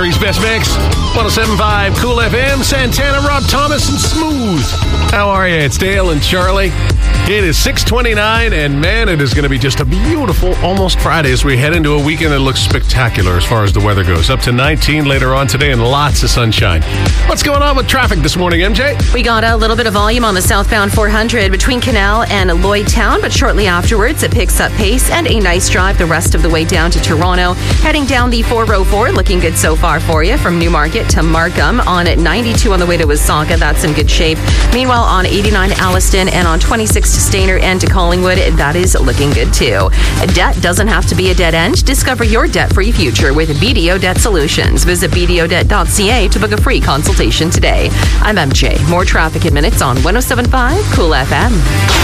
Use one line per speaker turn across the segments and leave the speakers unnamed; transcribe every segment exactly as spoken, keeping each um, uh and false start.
Barry's Best Mix. one oh seven point five Cool F M, Santana, Rob Thomas, and Smooth. How are you? It's Dale and Charlie. It is six twenty-nine, and man, it is going to be just a beautiful, almost Friday as we head into a weekend that looks spectacular as far as the weather goes. Up to nineteen later on today and lots of sunshine. What's going on with traffic this morning, M J?
We got a little bit of volume on the southbound four hundred between Canal and Lloydtown, but shortly afterwards it picks up pace and a nice drive the rest of the way down to Toronto. Heading down the four oh four, looking good so far for you from Newmarket to Markham. On at ninety-two on the way to Wasaga, that's in good shape. Meanwhile, on eighty-nine Alliston and on twenty-six to Stainer and to Collingwood, that is looking good too. Debt doesn't have to be a dead end. Discover your debt-free future with B D O Debt Solutions. Visit b d o debt dot c a to book a free consultation today. I'm M J. More traffic in minutes on one oh seven point five Cool F M.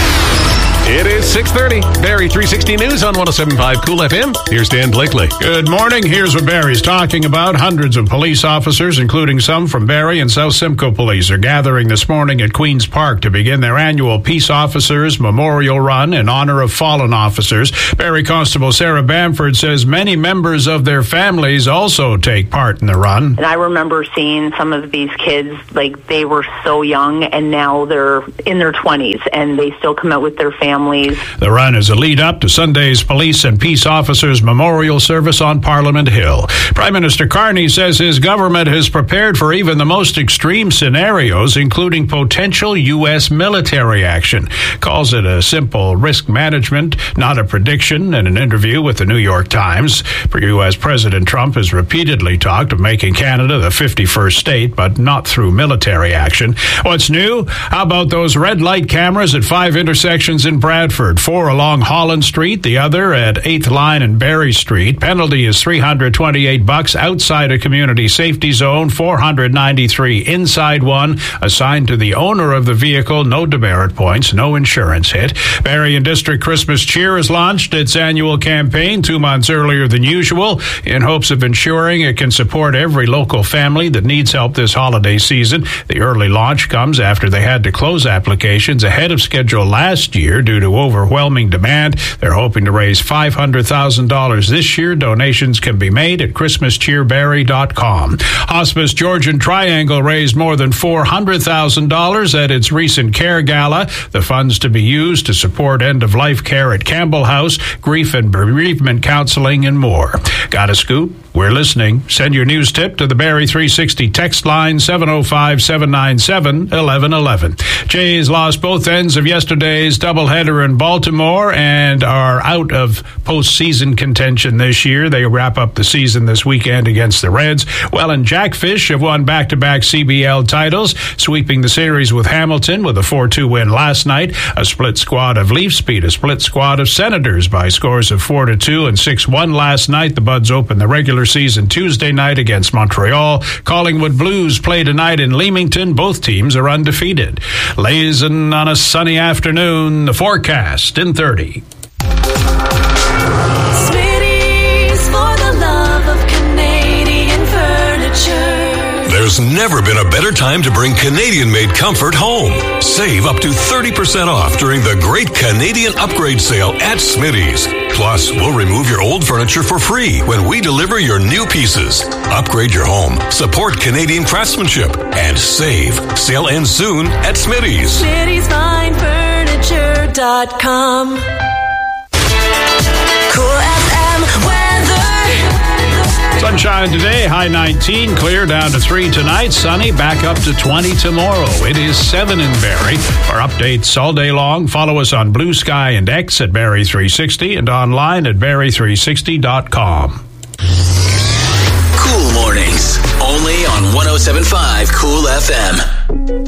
It is six thirty. Barrie three sixty News on one oh seven point five Cool F M. Here's Dan Blakely.
Good morning. Here's what Barrie's talking about. Hundreds of police officers, including some from Barrie and South Simcoe Police, are gathering this morning at Queen's Park to begin their annual Peace Officers Memorial Run in honor of fallen officers. Barrie Constable Sarah Bamford says many members of their families also take part in the run.
And I remember seeing some of these kids, like they were so young, and now they're in their twenties, and they still come out with their families.
The run is a lead-up to Sunday's Police and Peace Officers Memorial Service on Parliament Hill. Prime Minister Carney says his government has prepared for even the most extreme scenarios, including potential U S military action. Calls it a simple risk management, not a prediction, in an interview with the New York Times. For U S President Trump has repeatedly talked of making Canada the fifty-first state, but not through military action. What's new? How about those red light cameras at five intersections in Bradford, four along Holland Street, the other at eighth Line and Barrie Street. Penalty is three hundred twenty-eight bucks outside a community safety zone, four hundred ninety-three inside one, assigned to the owner of the vehicle, no demerit points, no insurance hit. Barrie and District Christmas Cheer has launched its annual campaign two months earlier than usual in hopes of ensuring it can support every local family that needs help this holiday season. The early launch comes after they had to close applications ahead of schedule last year due to overwhelming demand. They're hoping to raise five hundred thousand dollars this year. Donations can be made at christmas cheer barrie dot com. Hospice Georgian Triangle raised more than four hundred thousand dollars at its recent Care Gala. The funds to be used to support end-of-life care at Campbell House, grief and bereavement counseling, and more. Got a scoop? We're listening. Send your news tip to the Barrie three sixty text line seven oh five, seven nine seven, one one one one. Jays lost both ends of yesterday's doubleheader in Baltimore and are out of postseason contention this year. They wrap up the season this weekend against the Reds. Well, and Jackfish have won back-to-back C B L titles, sweeping the series with Hamilton with a four two win last night. A split squad of Leafs beat a split squad of Senators by scores of four to two and six one last night. The Buds opened the regular season Tuesday night against Montreal. Collingwood Blues play tonight in Leamington. Both teams are undefeated. Blazing on a sunny afternoon. The forecast in thirty.
Smitty's for the love of Canadian furniture.
There's never been a better time to bring Canadian-made comfort home. Save up to thirty percent off during the Great Canadian Upgrade Sale at Smitty's. Plus, we'll remove your old furniture for free when we deliver your new pieces. Upgrade your home, support Canadian craftsmanship, and save. Sale ends soon at Smitty's.
Smitty's Fine Furniture dot com. Cool F M weather.
Sunshine today, high nineteen, clear down to three tonight, sunny, back up to twenty tomorrow. It is seven in Barrie. For updates all day long, follow us on Blue Sky and X at Barrie three sixty and online at Barrie three sixty dot com.
Cool mornings, only on one oh seven point five Cool F M.